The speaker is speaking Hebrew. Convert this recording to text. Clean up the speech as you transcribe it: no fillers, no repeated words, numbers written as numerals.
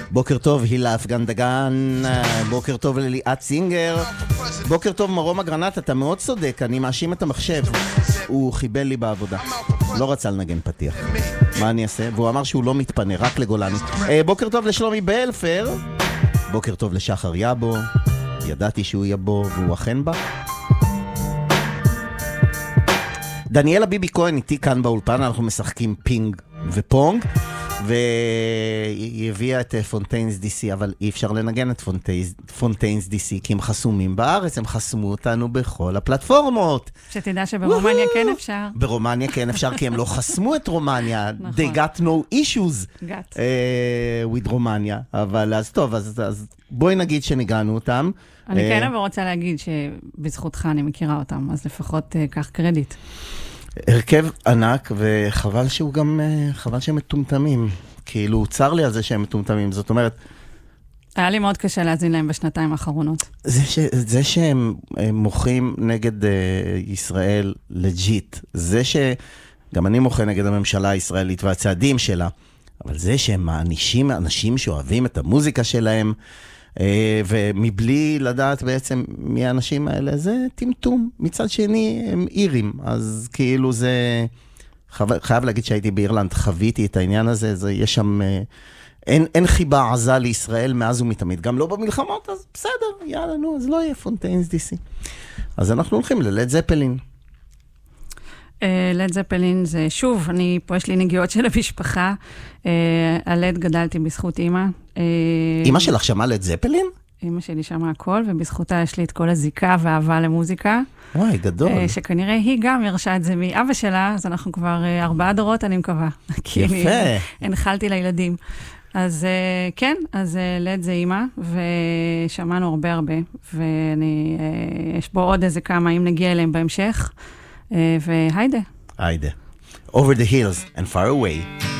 בוקר טוב הילה אפגן דגן, בוקר טוב לליאת סינגר, בוקר טוב מרום אגרנט, אתה מאוד צודק, אני מאשים את המחשב, הוא חיבל לי בעבודה, לא רצה לנגן פתיח, מה אני אעשה? והוא אמר שהוא לא מתפנה, רק לגולני. בוקר טוב לשלומי בלפר, בוקר טוב לשחר יבו, ידעתי שהוא יבוא והוא אכן בא. דניאלה ביבי כהן איתי כאן באולפן, אנחנו משחקים פינג ופונג, והיא הביאה את פונטיינס די-סי, אבל אי אפשר לנגן את פונטיינס די-סי, כי הם חסומים בארץ, הם חסמו אותנו בכל הפלטפורמות. שתדע שברומניה כן אפשר. ברומניה כן אפשר, כי הם לא חסמו את רומניה. They got no issues with רומניה. אבל אז טוב, אז בואי נגיד שניגענו אותם. אני כן אבל רוצה להגיד שבזכותך אני מכירה אותם, אז לפחות קח קרדיט. הרכב ענק, וחבל שהוא גם, חבל שהם מטומטמים. כאילו, צר לי על זה שהם מטומטמים. זאת אומרת... היה לי מאוד קשה להזין להם בשנתיים האחרונות. זה שהם מוחים נגד ישראל לג'יט, זה שגם אני מוחה נגד הממשלה הישראלית והצעדים שלה, אבל זה שהם מענישים אנשים שאוהבים את המוזיקה שלהם, ומבלי לדעת בעצם מי האנשים האלה, זה טמטום. מצד שני, הם אירים, אז כאילו זה... חייב להגיד שהייתי באירלנד, חוויתי את העניין הזה, יש שם... אין חיבה עזה לישראל מאז ומתמיד, גם לא במלחמות, אז בסדר, יאללה, נו, אז לא יהיה פונטיינס די-סי. אז אנחנו הולכים ללד זפלין. לד זפלין זה, שוב, פה יש לי נגיעות של המשפחה, הלד גדלתי בזכות אמא. אמא שלך שמעה לד זפלין? אמא שלי שמעה הכל, ובזכותה יש לי את כל הזיקה והאהבה למוזיקה. וואי, גדול. שכנראה היא גם ירשה את זה מאבא שלה, אז אנחנו כבר 4 דורות, אני מקווה. יפה. הנחלתי לילדים. אז כן, אז לד זה אמא, ושמענו הרבה, ויש בו עוד איזה כמה, אם נגיע אליהם בהמשך, והיידה. היידה. Over the hills and far away.